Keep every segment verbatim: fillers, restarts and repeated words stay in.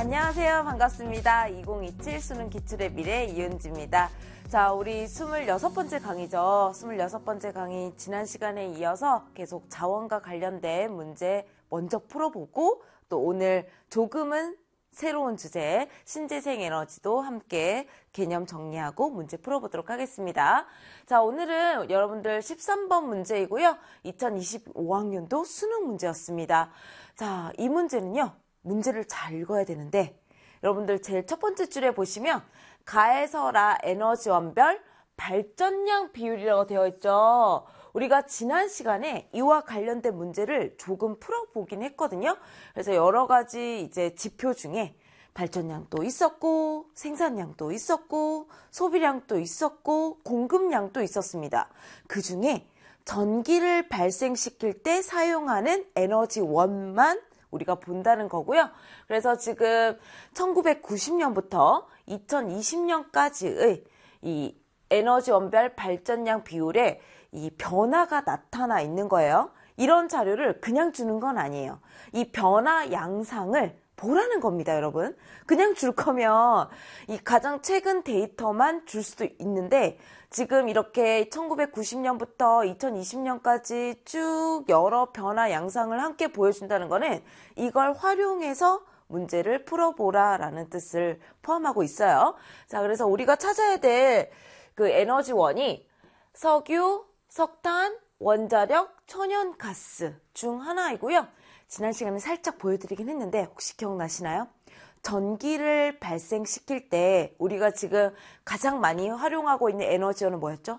안녕하세요. 반갑습니다. 이천이십칠 수능 기출의 미래 이은지입니다. 자, 우리 스물여섯 번째 강의죠. 스물여섯 번째 강의 지난 시간에 이어서 계속 자원과 관련된 문제 먼저 풀어보고 또 오늘 조금은 새로운 주제 신재생 에너지도 함께 개념 정리하고 문제 풀어보도록 하겠습니다. 자, 오늘은 여러분들 십삼 번 문제이고요. 이천이십오 학년도 수능 문제였습니다. 자, 이 문제는요. 문제를 잘 읽어야 되는데 여러분들 제일 첫 번째 줄에 보시면 가에서라 에너지원별 발전량 비율이라고 되어 있죠. 우리가 지난 시간에 이와 관련된 문제를 조금 풀어보긴 했거든요. 그래서 여러 가지 이제 지표 중에 발전량도 있었고 생산량도 있었고 소비량도 있었고 공급량도 있었습니다. 그 중에 전기를 발생시킬 때 사용하는 에너지원만 우리가 본다는 거고요. 그래서 지금 천구백구십 년부터 이천이십 년까지의 이 에너지원별 발전량 비율에 이 변화가 나타나 있는 거예요. 이런 자료를 그냥 주는 건 아니에요. 이 변화 양상을 보라는 겁니다, 여러분. 그냥 줄 거면 이 가장 최근 데이터만 줄 수도 있는데 지금 이렇게 천구백구십 년부터 이천이십 년까지 쭉 여러 변화 양상을 함께 보여준다는 거는 이걸 활용해서 문제를 풀어보라라는 뜻을 포함하고 있어요. 자, 그래서 우리가 찾아야 될 그 에너지원이 석유, 석탄, 원자력, 천연가스 중 하나이고요. 지난 시간에 살짝 보여드리긴 했는데 혹시 기억나시나요? 전기를 발생시킬 때 우리가 지금 가장 많이 활용하고 있는 에너지원은 뭐였죠?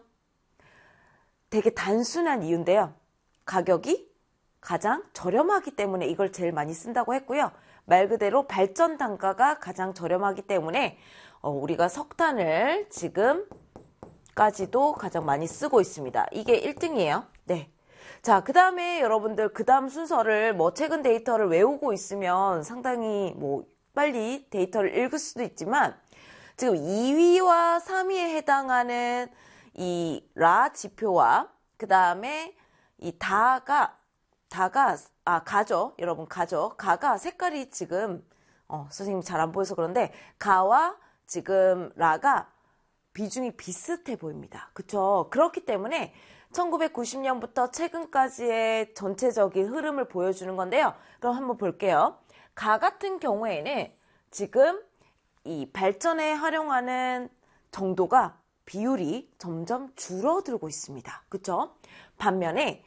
되게 단순한 이유인데요. 가격이 가장 저렴하기 때문에 이걸 제일 많이 쓴다고 했고요. 말 그대로 발전 단가가 가장 저렴하기 때문에 어, 우리가 석탄을 지금까지도 가장 많이 쓰고 있습니다. 이게 일 등이에요. 네. 자, 그 다음에 여러분들 그 다음 순서를 뭐 최근 데이터를 외우고 있으면 상당히 뭐 빨리 데이터를 읽을 수도 있지만 지금 이 위와 삼 위에 해당하는 이 라 지표와 그 다음에 이 다가 다가 아 가죠. 여러분 가죠. 가가 색깔이 지금 어 선생님 잘 안 보여서 그런데 가와 지금 라가 비중이 비슷해 보입니다. 그쵸? 그렇기 때문에 천구백구십 년부터 최근까지의 전체적인 흐름을 보여주는 건데요. 그럼 한번 볼게요. 가 같은 경우에는 지금 이 발전에 활용하는 정도가 비율이 점점 줄어들고 있습니다. 그쵸? 반면에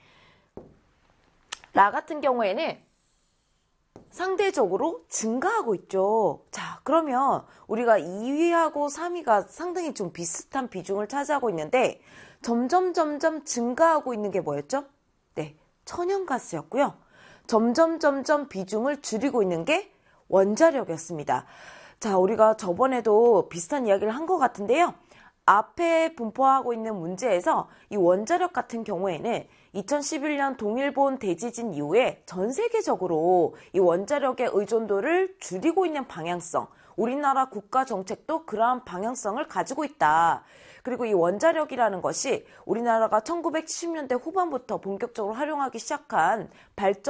라 같은 경우에는 상대적으로 증가하고 있죠. 자, 그러면 우리가 이 위하고 삼 위가 상당히 좀 비슷한 비중을 차지하고 있는데 점점 점점 증가하고 있는 게 뭐였죠? 네, 천연가스였고요. 점점 점점 비중을 줄이고 있는 게 원자력이었습니다. 자, 우리가 저번에도 비슷한 이야기를 한 것 같은데요. 앞에 분포하고 있는 문제에서 이 원자력 같은 경우에는 이천십일 년 동일본 대지진 이후에 전 세계적으로 이 원자력의 의존도를 줄이고 있는 방향성, 우리나라 국가 정책도 그러한 방향성을 가지고 있다. 그리고 이 원자력이라는 것이 우리나라가 천구백칠십 년대 후반부터 본격적으로 활용하기 시작한 발전